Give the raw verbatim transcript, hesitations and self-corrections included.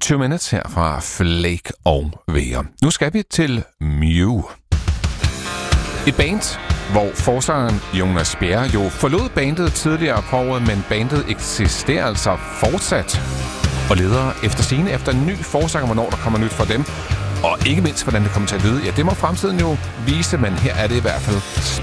Two Minutes her fra Flake og Weir. Nu skal vi til Mew. Et band, hvor forsangeren Jonas Bjerre jo forlod bandet tidligere på året, men bandet eksisterer altså fortsat og leder efter sigende efter en ny forsanger, hvornår der kommer nyt fra dem. Og ikke mindst, hvordan det kommer til at lyde. Ja, det må fremtiden jo vise, men her er det i hvert fald